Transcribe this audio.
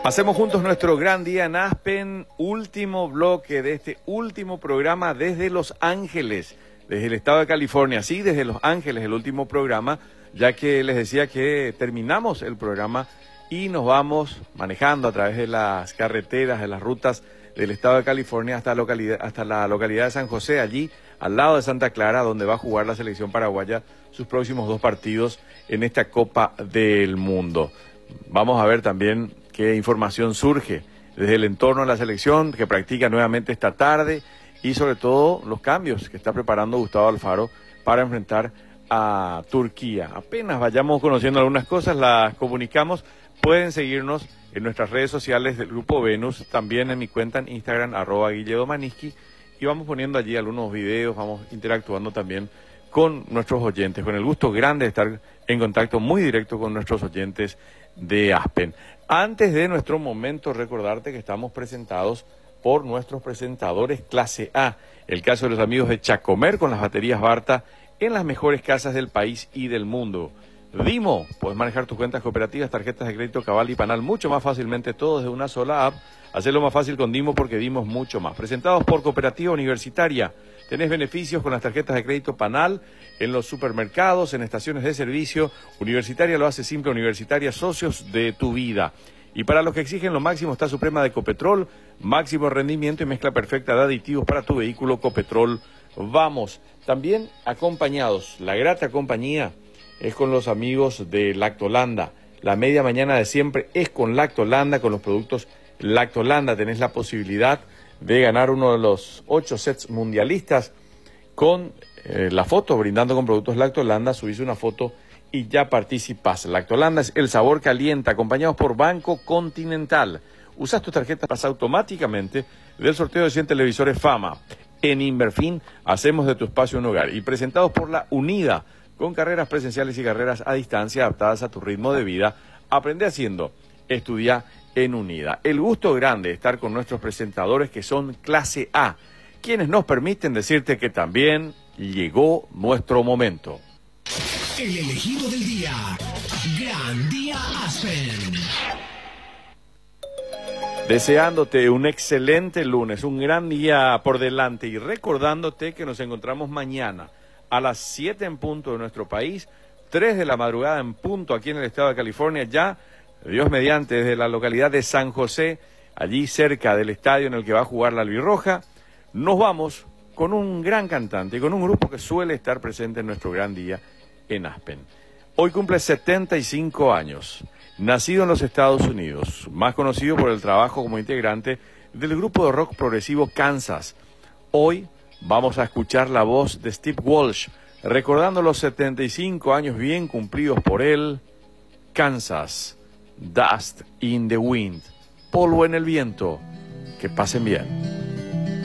Hacemos juntos nuestro gran día en Aspen, último bloque de este último programa desde Los Ángeles, desde el estado de California. Sí, desde Los Ángeles, el último programa, ya que les decía que terminamos el programa y nos vamos manejando a través de las carreteras, de las rutas del estado de California hasta la localidad de San José, allí al lado de Santa Clara, donde va a jugar la selección paraguaya sus próximos 2 partidos en esta Copa del Mundo. Vamos a ver también qué información surge desde el entorno de la selección que practica nuevamente esta tarde y sobre todo los cambios que está preparando Gustavo Alfaro para enfrentar a Turquía. Apenas vayamos conociendo algunas cosas, las comunicamos. Pueden seguirnos en nuestras redes sociales del Grupo Venus, también en mi cuenta en Instagram, @GuilleDomaniski, y vamos poniendo allí algunos videos, vamos interactuando también con nuestros oyentes, con el gusto grande de estar en contacto muy directo con nuestros oyentes de Aspen. Antes de nuestro momento, recordarte que estamos presentados por nuestros presentadores clase A. El caso de los amigos de Chacomer con las baterías Barta en las mejores casas del país y del mundo. Dimo, puedes manejar tus cuentas cooperativas, tarjetas de crédito, Cabal y Panal mucho más fácilmente, todo desde una sola app. Hacerlo más fácil con Dimo porque Dimo es mucho más. Presentados por Cooperativa Universitaria. Tenés beneficios con las tarjetas de crédito Panal en los supermercados, en estaciones de servicio. Universitaria lo hace simple, Universitaria, socios de tu vida. Y para los que exigen lo máximo está Suprema de Copetrol, máximo rendimiento y mezcla perfecta de aditivos para tu vehículo Copetrol. Vamos, también acompañados, la grata compañía es con los amigos de Lactolanda. La media mañana de siempre es con Lactolanda, con los productos Lactolanda. Tenés la posibilidad de ganar uno de los 8 sets mundialistas con la foto, brindando con productos Lactolanda. Subís una foto y ya participás. Lactolanda es el sabor caliente, acompañados por Banco Continental. Usas tus tarjetas, pasas automáticamente del sorteo de 100 televisores Fama. En Inverfin hacemos de tu espacio un hogar. Y presentados por La Unida, con carreras presenciales y carreras a distancia adaptadas a tu ritmo de vida. Aprende haciendo, estudia en Unida. El gusto grande de estar con nuestros presentadores que son clase A, quienes nos permiten decirte que también llegó nuestro momento. El elegido del día. Gran Día Aspen. Deseándote un excelente lunes, un gran día por delante y recordándote que nos encontramos mañana a las 7 en punto de nuestro país, 3 de la madrugada en punto aquí en el estado de California, ya, Dios mediante, desde la localidad de San José, allí cerca del estadio en el que va a jugar la Albirroja. Nos vamos con un gran cantante y con un grupo que suele estar presente en nuestro gran día en Aspen. Hoy cumple 75 años, nacido en los Estados Unidos, más conocido por el trabajo como integrante del grupo de rock progresivo Kansas. Hoy vamos a escuchar la voz de Steve Walsh, recordando los 75 años bien cumplidos por él. Kansas, Dust in the Wind, polvo en el viento. Que pasen bien.